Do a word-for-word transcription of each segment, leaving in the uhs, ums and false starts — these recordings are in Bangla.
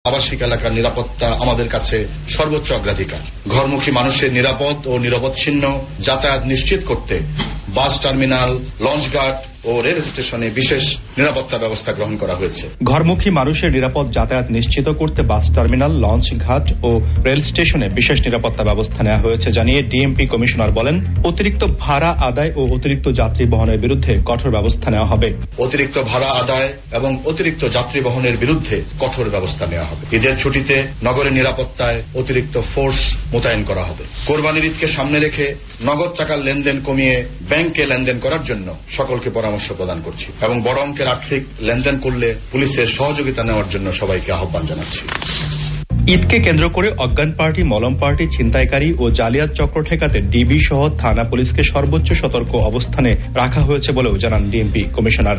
আবাসিক এলাকার নিরাপত্তা আমাদের কাছে সর্বোচ্চ অগ্রাধিকার। ঘরমুখী মানুষের নিরাপদ ও নিরবচ্ছিন্ন যাতায়াত নিশ্চিত করতে বাস টার্মিনাল, লঞ্চঘাট ও রেল স্টেশনে বিশেষ নিরাপত্তা ব্যবস্থা গ্রহণ করা হয়েছে। ঘরমুখী মানুষের নিরাপদ যাতায়াত নিশ্চিত করতে বাস টার্মিনাল, লঞ্চ ঘাট ও রেল স্টেশনে বিশেষ নিরাপত্তা ব্যবস্থা নেওয়া হয়েছে জানিয়ে ডিএমপি কমিশনার বলেন, অতিরিক্ত ভাড়া আদায় ও অতিরিক্ত যাত্রী বহনের বিরুদ্ধে কঠোর ব্যবস্থা নেওয়া হবে। অতিরিক্ত ভাড়া আদায় এবং অতিরিক্ত যাত্রী বহনের বিরুদ্ধে কঠোর ব্যবস্থা নেওয়া হবে। ঈদের ছুটিতে নগরের নিরাপত্তায় অতিরিক্ত ফোর্স মোতায়েন করা হবে। কোরবানির ঈদকে সামনে রেখে নগদ টাকার লেনদেন কমিয়ে ব্যাংকে লেনদেন করার জন্য সকলকে পরামর্শ প্রদান করছি এবং বড় অঙ্কের আর্থিক লেনদেন করলে পুলিশের সহযোগিতা নেওয়ার জন্য সবাইকে আহ্বান জানাচ্ছি। ঈদকে কেন্দ্র করে অজ্ঞান পার্টি, মলম পার্টি, ছিনতাইকারী ও জালিয়াত চক্র ঠেকাতে ডিবি সহ থানা পুলিশকে সর্বোচ্চ সতর্ক অবস্থানে রাখা হয়েছে বলেও জানান DMP commissioner.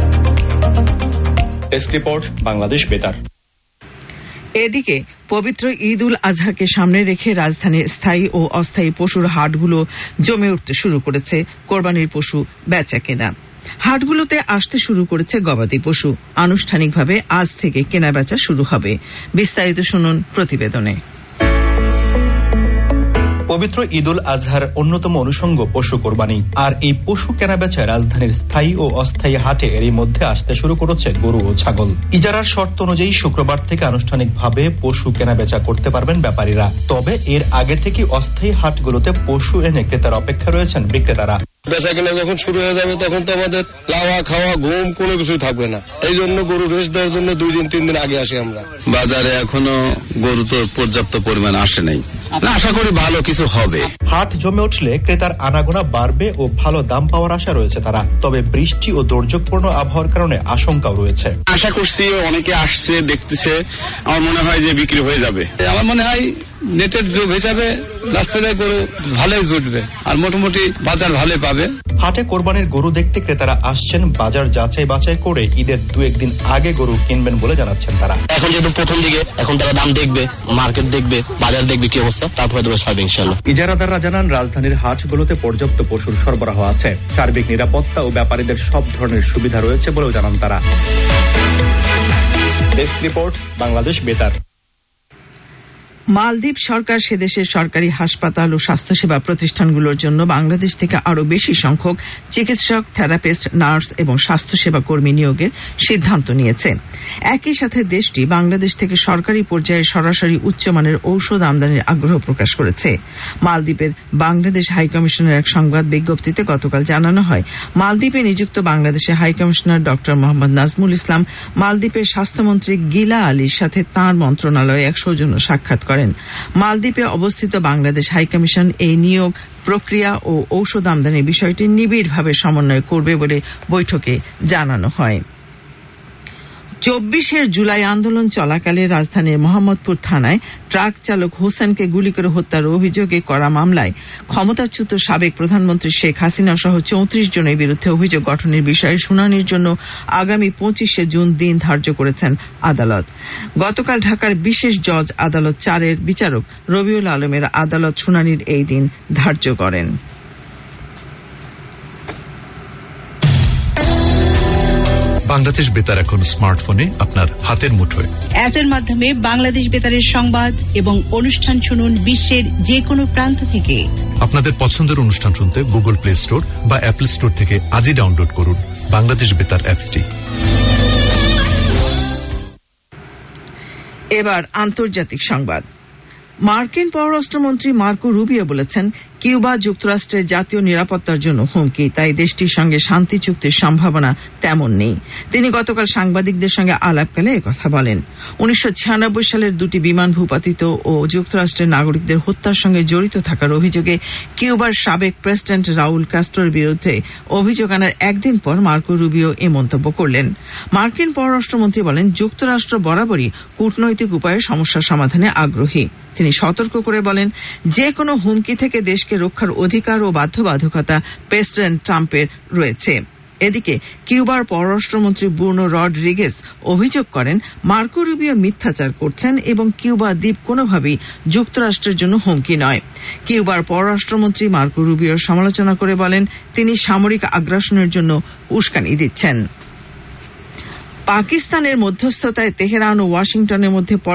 Desk report, Bangladesh বেতার। এদিকে পবিত্র ঈদ উল আজহাকে সামনে রেখে রাজধানীর স্থায়ী ও অস্থায়ী পশুর হাটগুলো জমে উঠতে শুরু করেছে কোরবানির পশু বেচা কেনা। হাটগুলোতে আসতে শুরু করেছে গবাদি পশু। আনুষ্ঠানিকভাবে আজ থেকে কেনা বেচা শুরু হবে। বিস্তারিত শুনুন প্রতিবেদনে। পবিত্র ঈদ উল আজহার অন্যতম অনুষঙ্গ পশু কোরবানি। আর এই পশু কেনাবেচায় রাজধানীর স্থায়ী ও অস্থায়ী হাটে এরই মধ্যে আসতে শুরু করেছে গরু ও ছাগল। ইজারার শর্ত অনুযায়ী শুক্রবার থেকে আনুষ্ঠানিকভাবে পশু কেনাবেচা করতে পারবেন ব্যাপারীরা। তবে এর আগে থেকে অস্থায়ী হাটগুলোতে পশু এনে ক্রেতার অপেক্ষা রয়েছেন বিক্রেতারা। বেচা কেনা যখন শুরু হয়ে যাবে তখন তো আমাদের লাওয়া খাওয়া ঘুম কোনো কিছুই থাকবে না। এই জন্য গরু রেস্ট দেওয়ার জন্য দুই দিন তিন দিন আগে আসি আমরা। বাজারে এখনো গরু তো পর্যাপ্ত পরিমাণ আসে নাই, আশা করি ভালো কিছু হবে। হাট জমে উঠলে ক্রেতার আনাগোনা বাড়বে ও ভালো দাম পাওয়ার আশা রয়েছে তারা। তবে বৃষ্টি ও দুর্যোগপূর্ণ আবহাওয়ার কারণে আশঙ্কাও রয়েছে। আশা করছি অনেকে আসছে, দেখতেছে, আমার মনে হয় যে বিক্রি হয়ে যাবে। আমার মনে হয় নেটের যোগ হিসাবে রাস্তায় গরু ভালোই জুটবে আর মোটামুটি বাজার ভালোই পাবে। হাটে কোরবানির গরু দেখতে ক্রেতারা আসছেন বাজার যাচাই বাছাই করে ঈদের দু একদিন আগে গরু কিনবেন বলে জানাচ্ছেন তারা। এখন যেহেতু প্রথম দিকে, এখন তারা দাম দেখবে, মার্কেট দেখবে, বাজার দেখবে কি অবস্থা, তারপরে দেবে সব ইনশাআল্লাহ। ইজারাদাররা জানান রাজধানীর হাটগুলোতে পর্যাপ্ত পশুর সরবরাহ আছে। সার্বিক নিরাপত্তা ও ব্যাপারীদের সব ধরনের সুবিধা রয়েছে বলেও জানান তারা। ডেস্ক রিপোর্ট, বাংলাদেশ বেতার। মালদ্বীপ সরকার সেদেশের সরকারি হাসপাতাল ও স্বাস্থ্যসেবা প্রতিষ্ঠানগুলোর জন্য বাংলাদেশ থেকে আরও বেশি সংখ্যক চিকিৎসক, থেরাপিস্ট, নার্স এবং স্বাস্থ্যসেবা কর্মী নিয়োগের সিদ্ধান্ত নিয়েছে। একই সাথে দেশটি বাংলাদেশ থেকে সরকারি পর্যায়ে সরাসরি উচ্চমানের ঔষধ আমদানির আগ্রহ প্রকাশ করেছে। মালদ্বীপের বাংলাদেশ হাইকমিশনের এক সংবাদ বিজ্ঞপ্তিতে গতকাল জানানো হয়, মালদ্বীপে নিযুক্ত বাংলাদেশের হাইকমিশনার ড মোহাম্মদ নাজমুল ইসলাম মালদ্বীপের স্বাস্থ্যমন্ত্রী গিলা আলীর সাথে তাঁর মন্ত্রণালয়ে এক সৌজন্য সাক্ষাৎ করেন। মালদ্বীপে অবস্থিত বাংলাদেশ হাইকমিশন এই নিয়োগ প্রক্রিয়া ও ঔষধ আমদানির বিষয়টি নিবিড়ভাবে সমন্বয় করবে বলে বৈঠকে জানানো হয়। চব্বিশের জুলাই আন্দোলন চলাকালে রাজধানীর মোহাম্মদপুর থানায় ট্রাক চালক হোসেনকে গুলি করে হত্যার অভিযোগে করা মামলায় ক্ষমতাচ্যুত সাবেক প্রধানমন্ত্রী শেখ হাসিনা সহ চৌত্রিশ জনের বিরুদ্ধে অভিযোগ গঠনের বিষয়ে শুনানির জন্য আগামী পঁচিশে জুন দিন ধার্য করেছেন আদালত। গতকাল ঢাকার বিশেষ জজ আদালত চারের বিচারক রবিউল আলমের আদালত শুনানির এই দিন ধার্য করেন। বাংলাদেশ বেতার এখন স্মার্টফোনে আপনার হাতের মুঠোয়। অ্যাপের মাধ্যমে বাংলাদেশ বেতারের সংবাদ এবং অনুষ্ঠান শুনুন বিশ্বের যে কোনো প্রান্ত থেকে। আপনাদের পছন্দের অনুষ্ঠান শুনতে গুগল প্লে স্টোর বা অ্যাপল স্টোর থেকে আজই ডাউনলোড করুন বাংলাদেশ বেতার অ্যাপটি। এবার আন্তর্জাতিক সংবাদ। মার্কিন পররাষ্ট্রমন্ত্রী মার্কো রুবিও বলেছেন, কিউবা যুক্তরাষ্ট্রের জাতীয় নিরাপত্তার জন্য হুমকি, তাই দেশটির সঙ্গে শান্তি চুক্তির সম্ভাবনা তেমন নেই। তিনি গতকাল সাংবাদিকদের সঙ্গে আলাপকালে একথা বলেন। উনিশশো ছিয়ানব্বই সালের দুটি বিমান ভূপাতিত ও যুক্তরাষ্ট্রের নাগরিকদের হত্যার সঙ্গে জড়িত থাকার অভিযোগে কিউবার সাবেক প্রেসিডেন্ট রাউল কাস্ট্রোর বিরুদ্ধে অভিযোগ আনার একদিন পর মার্কো রুবিও এ মন্তব্য করলেন। মার্কিন পররাষ্ট্রমন্ত্রী বলেন, যুক্তরাষ্ট্র বরাবরই কূটনৈতিক উপায়ে সমস্যা সমাধানে আগ্রহী। তিনি সতর্ক করে বলেন, যে কোনো হুমকি থেকে দেশকে রক্ষার অধিকার ও বাধ্যবাধকতা প্রেসিডেন্ট ট্রাম্পের রয়েছে। এদিকে কিউবার পররাষ্ট্রমন্ত্রী ব্রুনো রডরিগেজ অভিযোগ করেন, মার্কো রুবিও মিথ্যাচার করছেন এবং কিউবা দ্বীপ কোনোভাবেই যুক্তরাষ্ট্রের জন্য হুমকি নয়। কিউবার পররাষ্ট্রমন্ত্রী মার্কো রুবিওর সমালোচনা করে বলেন, তিনি সামরিক আগ্রাসনের জন্য উস্কানি দিচ্ছেন। পাকিস্তানের মধ্যস্থতায় তেহরান ও ওয়াশিংটনের মধ্যে